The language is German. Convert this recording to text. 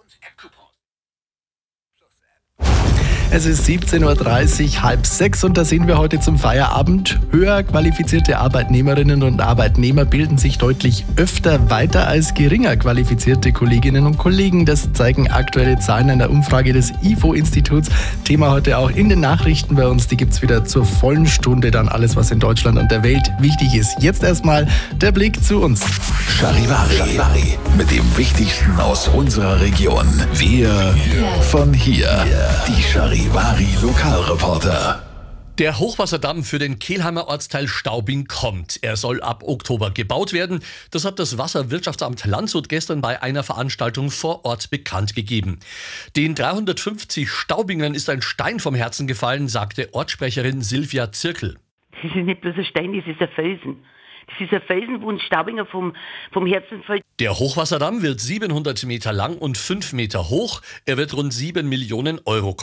Es ist 17.30 Uhr, halb sechs und da sehen wir heute zum Feierabend. Höher qualifizierte Arbeitnehmerinnen und Arbeitnehmer bilden sich deutlich öfter weiter als geringer qualifizierte Kolleginnen und Kollegen. Das zeigen aktuelle Zahlen einer Umfrage des IFO-Instituts. Thema heute auch in den Nachrichten bei uns. Die gibt's wieder zur vollen Stunde. Dann alles, was in Deutschland und der Welt wichtig ist. Jetzt erstmal der Blick zu uns. Charivari. Mit dem Wichtigsten aus unserer Region. Wir von hier. Die Charivari Lokalreporter. Der Hochwasserdamm für den Kelheimer Ortsteil Staubing kommt. Er soll ab Oktober gebaut werden. Das hat das Wasserwirtschaftsamt Landshut gestern bei einer Veranstaltung vor Ort bekannt gegeben. Den 350 Staubingern ist ein Stein vom Herzen gefallen, sagte Ortssprecherin Silvia Zirkel. Das ist nicht bloß ein Stein, das ist ein Felsen. Das ist ein Felsen, wo ein Staubinger vom Herzen fällt. Der Hochwasserdamm wird 700 Meter lang und 5 Meter hoch. Er wird rund 7 Millionen Euro kosten.